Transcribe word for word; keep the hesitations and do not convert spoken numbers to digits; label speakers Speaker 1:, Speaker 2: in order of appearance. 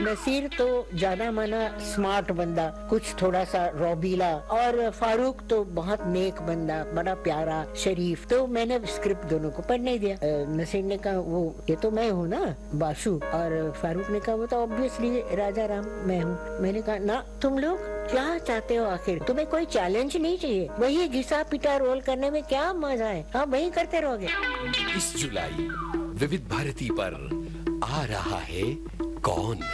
Speaker 1: नसीर तो जाना माना स्मार्ट बंदा, कुछ थोड़ा सा रौबीला, और फारूक तो बहुत नेक बंदा, बड़ा प्यारा शरीफ। तो मैंने स्क्रिप्ट दोनों को पढ़ने दिया। नसीर ने कहा वो ये तो मैं हूँ ना बाशु, और फारूक ने कहा वो तो ऑब्वियसली राजा राम मैं हूँ। मैंने कहा ना, तुम लोग क्या चाहते हो आखिर? तुम्हें कोई चैलेंज नहीं चाहिए? वही घिसा पिटा रोल करने में क्या मजा है? हाँ वही करते रहोगे।
Speaker 2: इस जुलाई विविध भारती पर आ रहा है कौन।